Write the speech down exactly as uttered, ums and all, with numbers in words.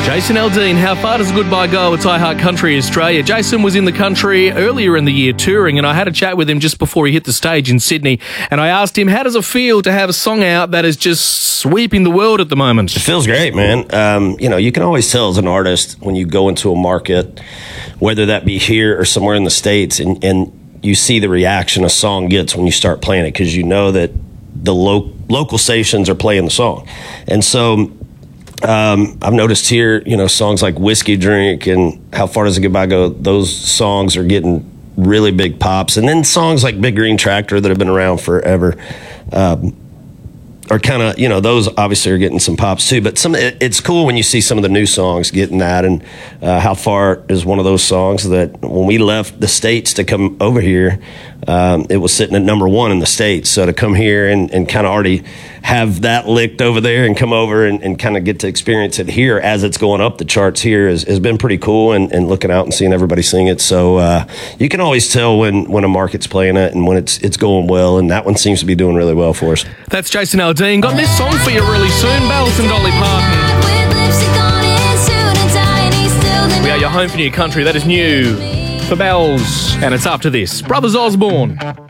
Jason Aldean, how far does a goodbye go at iHeart Country Australia? Jason was in the country earlier in the year touring, and I had a chat with him just before he hit the stage in Sydney, and I asked him, how does it feel to have a song out that is just sweeping the world at the moment? It feels great, man. Um, you know, you can always tell as an artist when you go into a market, whether that be here or somewhere in the States, and, and you see the reaction a song gets when you start playing it, because you know that the lo- local stations are playing the song. And so Um, I've noticed here, you know, songs like Whiskey Drink and How Far Does It Goodbye Go, those songs are getting really big pops. And then songs like Big Green Tractor that have been around forever um, are kind of, you know, those obviously are getting some pops too. But some, it, it's cool when you see some of the new songs getting that. And uh, How Far is one of those songs that when we left the States to come over here, um, it was sitting at number one in the States. So to come here and, and kind of already have that licked over there and come over and, and kind of get to experience it here as it's going up the charts here has, has been pretty cool, and, and looking out and seeing everybody sing it. So uh, you can always tell when, when a market's playing it and when it's it's going well, and that one seems to be doing really well for us. That's Jason Aldean. Got this song for you really soon, Bells and Dolly Parton. We are your home for new country. That is new for Bells, and it's after this. Brothers Osborne.